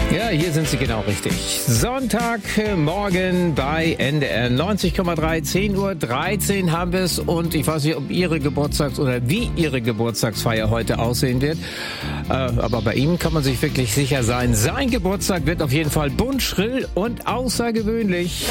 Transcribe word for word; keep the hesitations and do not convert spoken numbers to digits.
Ja, hier sind Sie genau richtig. Sonntagmorgen bei N D R neunzig Komma drei, zehn Uhr dreizehn haben wir es. Und ich weiß nicht, ob Ihre Geburtstags- oder wie Ihre Geburtstagsfeier heute aussehen wird. Äh, aber bei ihm kann man sich wirklich sicher sein. Sein Geburtstag wird auf jeden Fall bunt, schrill und außergewöhnlich.